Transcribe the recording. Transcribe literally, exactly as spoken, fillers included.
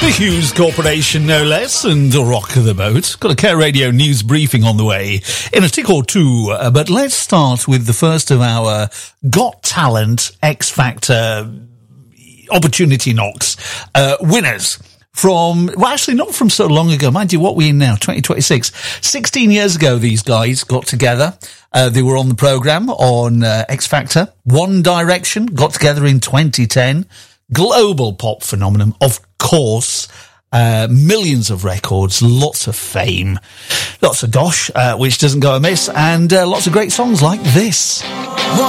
The Hughes Corporation, no less, and the Rock of the Boat. Got a Care Radio news briefing on the way in a tick or two, uh, but let's start with the first of our Got Talent X Factor opportunity knocks uh, winners. From, well, actually not from so long ago. Mind you, what we're in now, twenty twenty-six. sixteen years ago, these guys got together. Uh, they were on the programme on uh, X Factor. One Direction got together in twenty ten. Global pop phenomenon, of course. Uh, millions of records, lots of fame, lots of dosh, uh, which doesn't go amiss, and uh, lots of great songs like this.